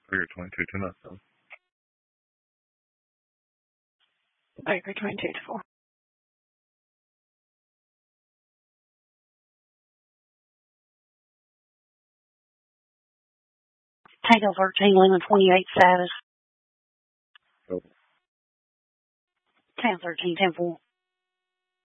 Baker 22-2-7. Baker 22-4. Tango 13, Lima 28, Savage. Go. Tango 13, 10-4.